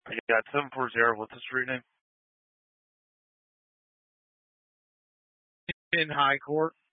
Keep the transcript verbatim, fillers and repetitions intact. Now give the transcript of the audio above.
I got seven four zero. What's the street name? In High Court.